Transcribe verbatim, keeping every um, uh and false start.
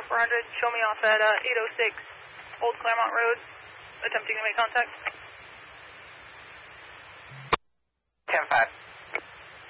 four hundred, show me off at uh, eight oh six Old Claremont Road, attempting to make contact.